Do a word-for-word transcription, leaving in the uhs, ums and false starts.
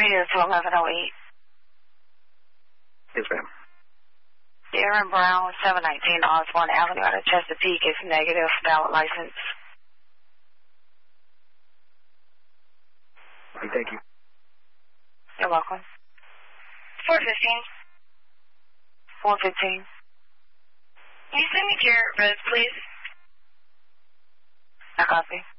Radius to eleven oh eight. Yes, ma'am. Darren Brown, seven nineteen Osborne Avenue out of Chesapeake is negative, valid license. Thank you. You're welcome. four fifteen. four fifteen. Can you send me to your res, please? I copy.